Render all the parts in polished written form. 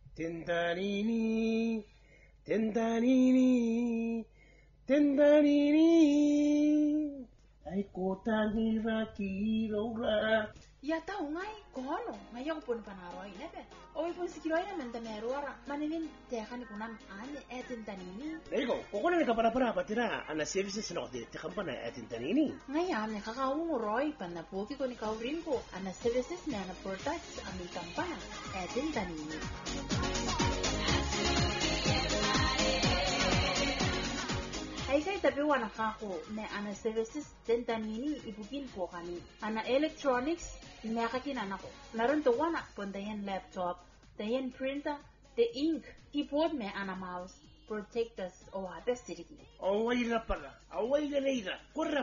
Tendanini, tendanini, tendanini. Ay kotangira kirora. Ya tahu ngai kono ngai aku pun panaroi nebe. Oi pun sikiroi na mentanero maninin tekan kunam ane tendanini. Ego, kokona ni kapara patira ana services no de kampana tendanini. Ngai ame kakau roi panna poki ko ni kaurin ko ana services na ana products ami kampana tendanini. Hai tapi wana kako ne ana services tendanini ibukin po kami. Ana electronics nakakin anako. Laron to wana pondayan laptop, dayan printer, the ink, keyboard me ana mouse, protectors o abesiriki. Awaira pala, awaira leira.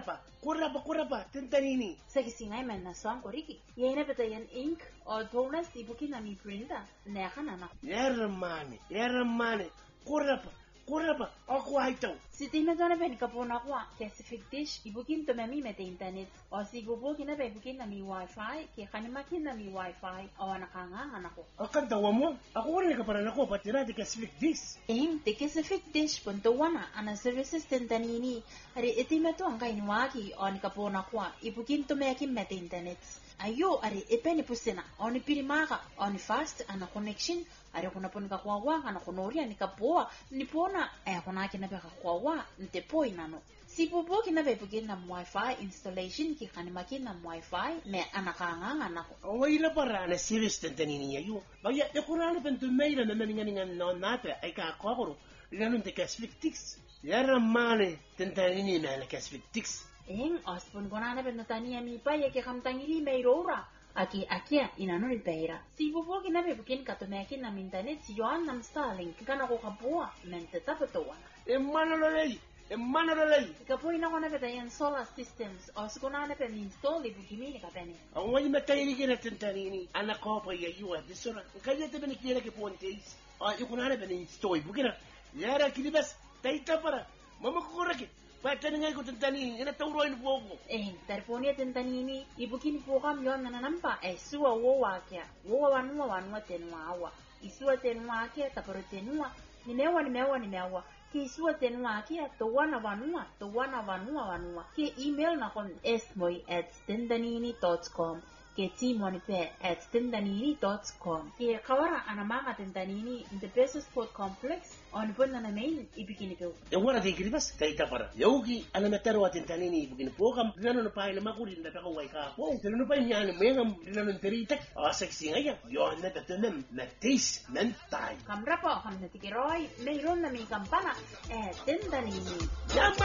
Kurapa tendanini. Sakisingai men na soang koriki. Yena betayan ink o toners ibukin ami printer nakan anako. Yaramane. Kurapa, aku haitau. Si tina dona ben kapona kwa specific dish ibukin to mami mete internet o si gubo kina be ibukin na mi wifi ke kanimakin na mi wifi o nakanga anako. Akan tawa mo? Ako wala nakaparan ako patira di specific dish. De specific dish punto wana ana services tendanini ari itimeto ang kainwaki o kapona kwa ibukin to mekin mete internet. Ayo ari ipeni pusina oni pirimaka oni fast ana connection ari kuna pon ka kwa ana konoria ni kapoa ni pona kuna kina be kwa nte poinano si popo kina be bugin na wifi installation ki kanimaki na wifi me ana kanga ana ko Awaira para na service tendanini ayo baya de kurana pentu meira na meninga no nate ay ka kokoro ganun te kasfiktiks yaramane tendanini na kasfiktiks Ospon konana ben natania mi paya ke kamtangili meirora. Akia inano ribeira. Si bubo kina be bukin katomeki na internet si Joan nam Starlink kana ko kapua mente tapatoa. Emana lolei. Kapo ina kona be dayan solar systems os konana be install ibukimi ka bene. Awai matayri kina tendanini ana kopa ya yuwa disora kaya te bene kira ke ponteis. Ikunana be install bukina yara kilibas taita para mama korake. Pwede nga ko tentanini, ina tauroin po ko. Tarponia tentanini, ibukin po kam yon nananampa, suwa wowa kya, wowa wanua tenua awa. Isua tenua kya, taporo tenua, ni mewa, ki isua tenua kya, to wana wanua. Ki email na kon esmoy@tendanini.com. Ke timonipe@tendanini.com. Ke kawara anamanga tendanini in the Peso Sport Complex on Bunda na main ibikini ko. Wala di kiribas kay tapara. Yogi alamatero tendanini ibigin program dinano na pahay na makuri na takaway ka. Wow, dinano pa niya ano mayang dinano teritak. Sexy nga yon na tatumem na taste mentay. Kamra po kam na tikiroy mayroon na may kampana tendanini.